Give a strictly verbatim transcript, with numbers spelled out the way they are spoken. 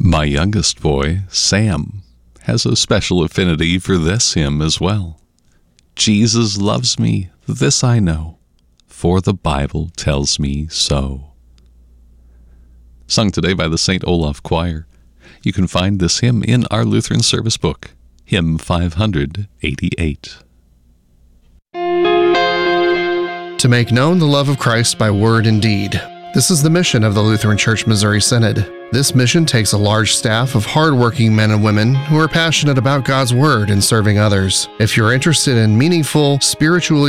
My youngest boy, Sam, has a special affinity for this hymn as well. Jesus loves me, this I know, for the Bible tells me so. Sung today by the Saint Olaf Choir. You can find this hymn in our Lutheran service book, hymn five hundred eighty-eight. To make known the love of Christ by word and deed. This is the mission of the Lutheran Church Missouri Synod. This mission takes a large staff of hardworking men and women who are passionate about God's Word and serving others. If you're interested in meaningful, spiritually